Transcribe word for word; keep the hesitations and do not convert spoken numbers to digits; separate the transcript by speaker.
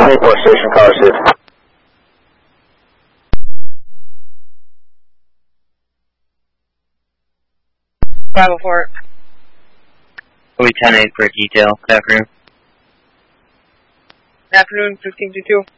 Speaker 1: twenty-four station, car six.
Speaker 2: five oh four.
Speaker 3: We ten eight for detail. Good afternoon.
Speaker 2: Good afternoon, fifteen two two.